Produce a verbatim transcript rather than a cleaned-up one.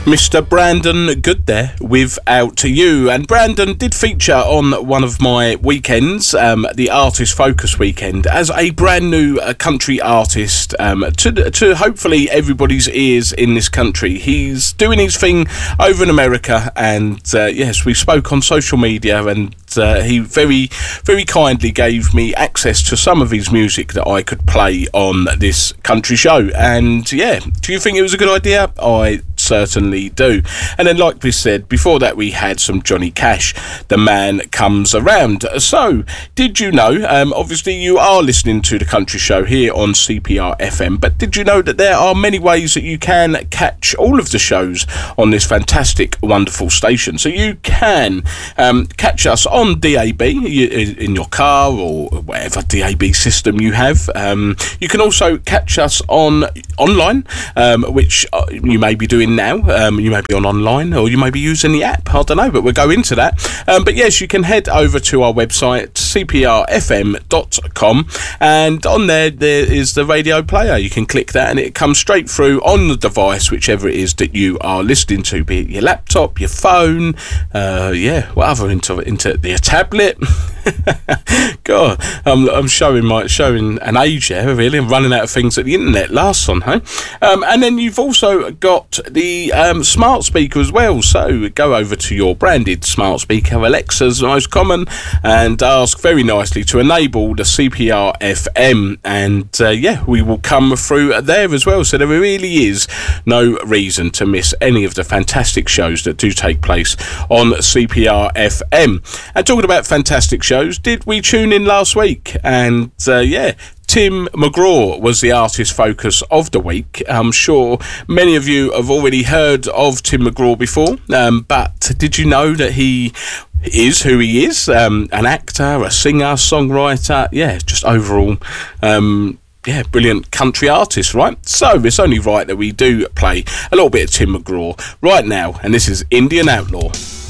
Mister Brandon Good there, Without You. And Brandon did feature on one of my weekends, um, the Artist Focus weekend, as a brand new uh, country artist um, to, to hopefully everybody's ears in this country. He's doing his thing over in America, and uh, yes, we spoke on social media, and uh, he very, very kindly gave me access to some of his music that I could play on this country show. And yeah, do you think it was a good idea? I certainly do. And then, like we said before that, we had some Johnny Cash, The Man Comes Around. So did you know, um, obviously you are listening to the country show here on C P R F M, but did you know that there are many ways that you can catch all of the shows on this fantastic, wonderful station? So you can um, catch us on D A B in your car or whatever D A B system you have. Um, you can also catch us on online, um, which you may be doing now. Um, you may be on online, or you may be using the app, I don't know, but we'll go into that. Um, but yes, you can head over to our website, c p r f m dot com, and on there there is the radio player. You can click that and it comes straight through on the device, whichever it is that you are listening to, be it your laptop, your phone, uh, yeah, whatever, into into your tablet. God, I'm, I'm showing my showing an age here, really. I'm running out of things that the internet lasts on, hey? Um, and then you've also got the um, smart speaker as well. So go over to your branded smart speaker, Alexa's the most common, and ask very nicely to enable the C P R F M, and uh, yeah, we will come through there as well. So there really is no reason to miss any of the fantastic shows that do take place on C P R F M. And talking about fantastic shows, did we tune in last week? And uh, yeah, Tim McGraw was the artist focus of the week. I'm sure many of you have already heard of Tim McGraw before, um, but did you know that he is who he is? Um, an actor, a singer, songwriter, yeah, just overall, um, yeah, brilliant country artist, right? So it's only right that we do play a little bit of Tim McGraw right now, and this is Indian Outlaw.